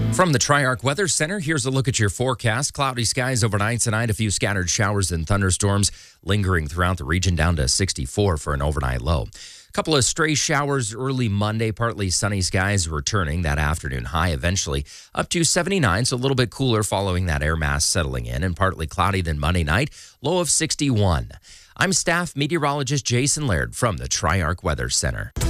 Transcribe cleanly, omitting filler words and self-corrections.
From the Triarch Weather Center, here's a look at your forecast. Cloudy skies overnight tonight, a few scattered showers and thunderstorms lingering throughout the region, down to 64 for an overnight low. A couple of stray showers early Monday, partly sunny skies returning that afternoon high, eventually up to 79, so a little bit cooler following that air mass settling in, and partly cloudy then Monday night, low of 61. I'm staff meteorologist Jason Laird from the Triarch Weather Center.